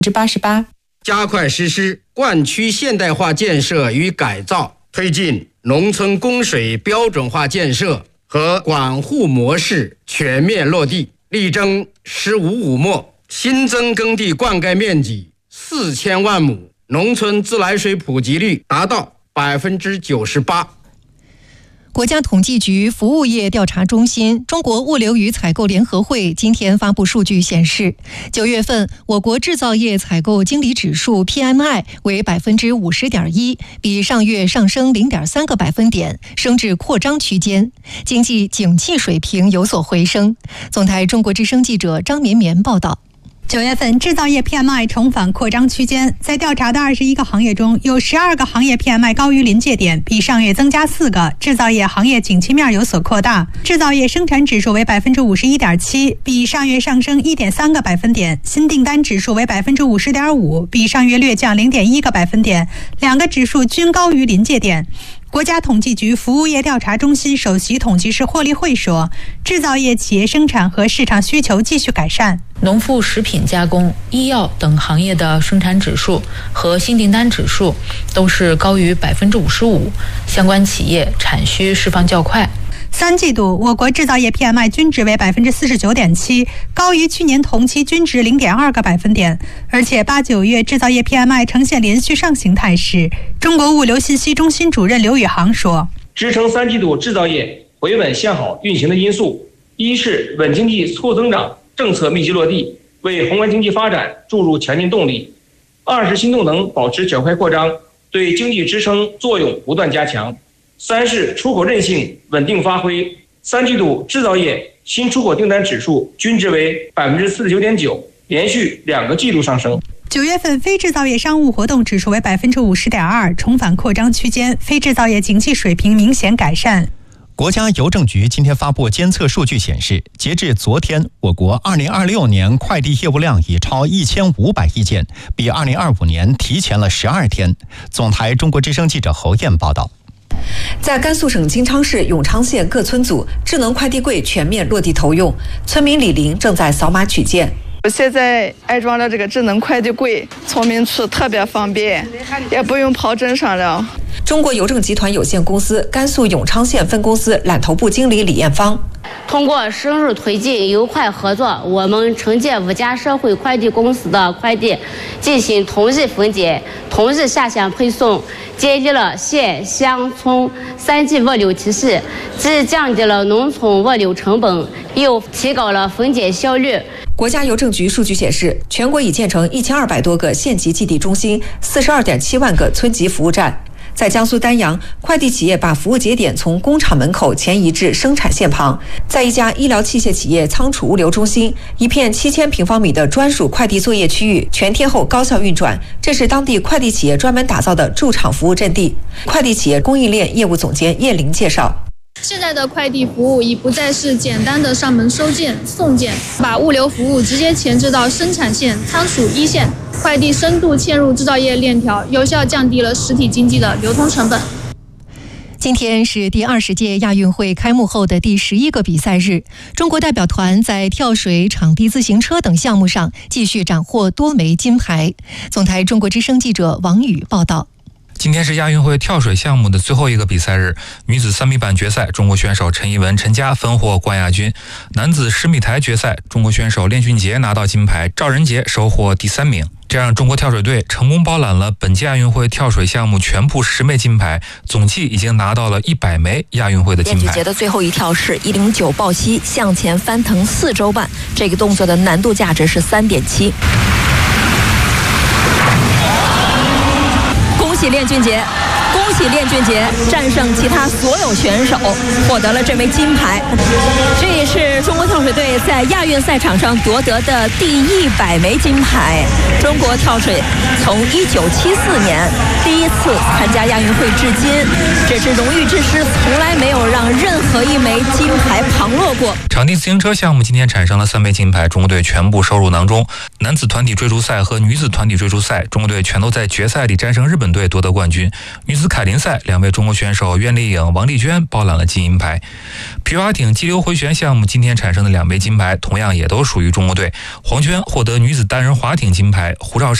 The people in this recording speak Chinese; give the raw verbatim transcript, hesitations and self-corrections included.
之八十八， 加快实施灌区现代化建设与改造，推进农村供水标准化建设和管护模式全面落地，力争“十五五没”，新增耕地灌溉面积四千万亩，农村自来水普及率达到百分之九十八。 国家统计局服务业调查中心、中国物流与采购联合会今天发布数据显示，九月份我国制造业采购经理指数 P M I 为百分之五十点一，比上月上升零点三个百分点，升至扩张区间，经济景气水平有所回升。总台中国之声记者张绵绵报道。 九月份制造业 P M I 重返扩张区间，在调查的二十一个行业中，有十二个行业 P M I 高于临界点，比上月增加四个。制造业行业景气面有所扩大，制造业生产指数为百分之五十一点七，比上月上升一点三个百分点。新订单指数为百分之五十点五，比上月略降零点一个百分点，两个指数均高于临界点。国家统计局服务业调查中心首席统计师霍立慧说，制造业企业生产和市场需求继续改善， 农副食品加工、医药等行业的生产指数和新订单指数都是高于百分之五十五，相关企业产需释放较快。 三季度我国制造业 P M I 均值为百分之四十九点七，高于去年同期均值零点二个百分点，而且八九月制造业 P M I 呈现连续上行态势。中国物流信息中心主任刘宇航说， 支撑三季度制造业回稳向好运行的因素，一是稳经济促增长政策密集落地，为宏观经济发展注入强劲动力；二是新动能保持较快扩张，对经济支撑作用不断加强；三是出口韧性稳定发挥。三季度制造业新出口订单指数均值为百分之四十九点九，连续两个季度上升。 九月份非制造业商务活动指数为百分之五十点二，重返扩张区间，非制造业景气水平明显改善。 国家邮政局今天发布监测数据显示，截至昨天，我国二零二六年快递业务量已超一千五百亿件，比二零二五年提前了十二天。总台中国之声记者侯燕报道。 在甘肃省金昌市永昌县各村组，智能快递柜全面落地投用，村民李玲正在扫码取件。 我现在安装了这个智能快递柜，村民处特别方便，也不用跑镇上了。 中国邮政集团有限公司甘肃永昌县分公司揽头部经理李艳芳， 通过深入推进邮快合作，我们承接五家社会快递公司的快递，进行同日分拣、同日下乡配送，建立了县乡村三级物流体系，既降低了农村物流成本，又提高了分拣效率。 国家邮政局数据显示，全国已建成一千二百多个县级寄递中心，四十二点七万个村级服务站。在江苏丹阳，快递企业把服务节点从工厂门口迁移至生产线旁。在一家医疗器械企业仓储物流中心，一片七千平方米的专属快递作业区域全天候高效运转，这是当地快递企业专门打造的驻场服务阵地。快递企业供应链业务总监叶玲介绍， 现在的快递服务已不再是简单的上门收件、送件，把物流服务直接前置到生产线、仓储一线，快递深度嵌入制造业链条，有效降低了实体经济的流通成本。 今天是第二十届亚运会开幕后的第十一个比赛日，中国代表团在跳水、场地自行车等项目上继续斩获多枚金牌。总台中国之声记者王宇报道。 今天是亚运会跳水项目的最后一个比赛日，女子三米板决赛，中国选手陈怡文、陈佳分获冠亚军；男子十米台决赛，中国选手练俊杰拿到金牌，赵仁杰收获第三名。这样，中国跳水队成功包揽了本届亚运会跳水项目全部十枚金牌，总计已经拿到了一百枚亚运会的金牌。 练俊杰的最后一跳是一零九抱膝向前翻腾四周半，这个动作的难度价值是三点七。恭喜练俊杰！恭喜练俊杰战胜其他所有选手，获得了这枚金牌。这也是中国跳水队在亚运赛场上夺得的第一百枚金牌。中国跳水从一九七四年第一次参加亚运会至今，这是荣誉之师，从来没有让任何一枚金牌旁落过。 场地自行车项目今天产生了三枚金牌，中国队全部收入囊中。男子团体追逐赛和女子团体追逐赛，中国队全都在决赛里战胜日本队夺得冠军。女子子凯林赛，两位中国选手苑丽颖、王丽娟包揽了金银牌。皮划艇激流回旋项目今天产生的两枚金牌，同样也都属于中国队。黄娟获得女子单人划艇金牌，胡兆